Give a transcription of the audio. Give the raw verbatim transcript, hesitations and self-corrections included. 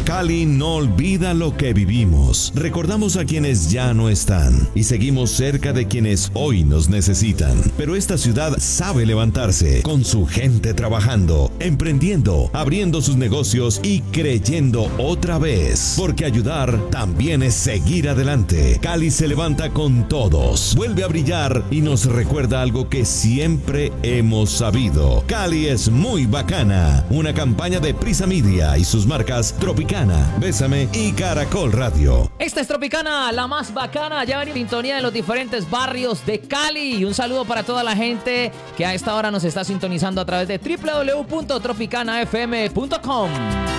Cali no olvida lo que vivimos. Recordamos a quienes ya no están y seguimos cerca de quienes hoy nos necesitan. Pero esta ciudad sabe levantarse con su gente trabajando, emprendiendo, abriendo sus negocios y creyendo otra vez. Porque ayudar también es seguir adelante. Cali se levanta con todos, vuelve a brillar y nos recuerda algo que siempre hemos sabido. Cali es muy bacana. Una campaña de Prisa Media y sus marcas Tropicana, Bésame y Caracol Radio. Esta es Tropicana, la más bacana. Ya ven en sintonía de los diferentes barrios de Cali. Y un saludo para toda la gente que a esta hora nos está sintonizando a través de doble u doble u doble u punto tropicana f m punto com.